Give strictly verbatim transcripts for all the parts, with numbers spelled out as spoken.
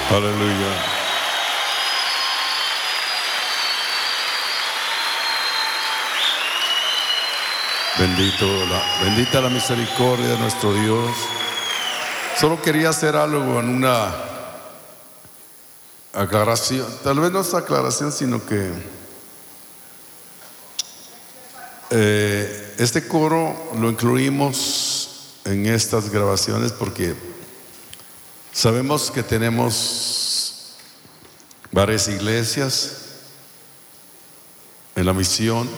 Aleluya. Bendito la, bendita la misericordia de nuestro Dios. Solo quería hacer algo en una aclaración. Tal vez no es aclaración, sino que eh, este coro lo incluimos en estas grabaciones porque sabemos que tenemos varias iglesias en la misión,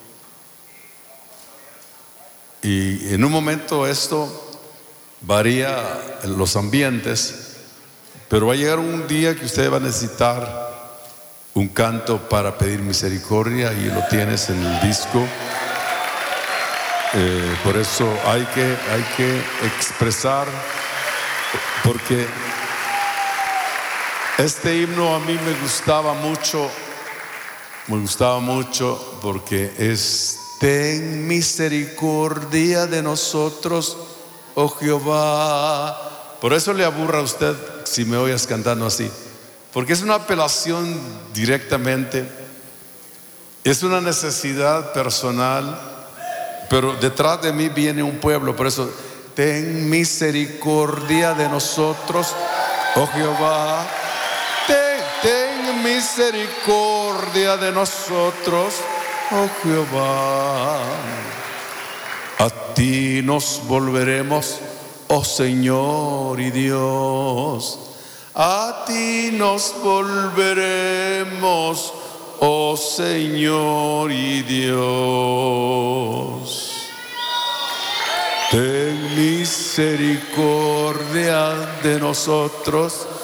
y en un momento esto varía en los ambientes, pero va a llegar un día que usted va a necesitar un canto para pedir misericordia, y lo tienes en el disco. Eh, por eso hay que, hay que expresar, porque este himno a mí me gustaba mucho, me gustaba mucho porque es: ten misericordia de nosotros, oh Jehová. Por eso le aburra a usted si me oyes cantando así, porque es una apelación directamente, es una necesidad personal, pero detrás de mí viene un pueblo. Por eso, ten misericordia de nosotros, oh Jehová. Ten, ten misericordia de nosotros, oh Jehová. A ti nos volveremos, oh Señor y Dios. A ti nos volveremos, oh Señor y Dios. Ten misericordia de nosotros,